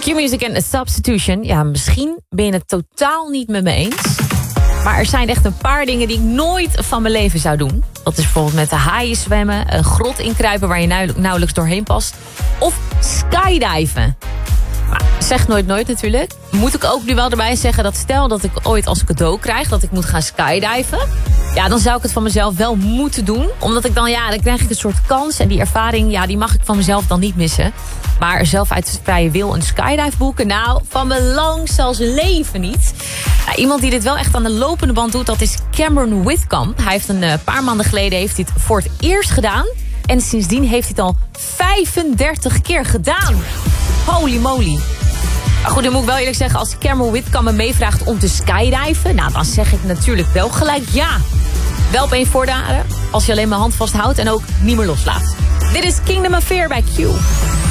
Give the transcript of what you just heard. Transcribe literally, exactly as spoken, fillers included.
Q-Music en Substitution. Ja, misschien ben je het totaal niet met me eens. Maar er zijn echt een paar dingen die ik nooit van mijn leven zou doen. Dat is bijvoorbeeld met de haaien zwemmen, een grot inkruipen waar je nauw- nauwelijks doorheen past. Of skydiven. Maar zeg nooit nooit natuurlijk. Moet ik ook nu wel erbij zeggen dat stel dat ik ooit als cadeau krijg dat ik moet gaan skydiven. Ja, dan zou ik het van mezelf wel moeten doen. Omdat ik dan, ja, dan krijg ik een soort kans. En die ervaring, ja, die mag ik van mezelf dan niet missen. Maar zelf uit vrije wil een skydive boeken, nou, van mijn lang zelfs leven niet. Nou, iemand die dit wel echt aan de lopende band doet, dat is Cameron Whitcomb. Hij heeft een uh, paar maanden geleden heeft dit voor het eerst gedaan. En sindsdien heeft hij het al vijfendertig keer gedaan. Holy moly. Maar goed, dan moet ik wel eerlijk zeggen, als Cameron Whitcomb me meevraagt om te skydiven, nou, dan zeg ik natuurlijk wel gelijk ja. Wel op één voorwaarde, als je alleen mijn hand vasthoudt en ook niet meer loslaat. Dit is Kingdom Affair bij Q.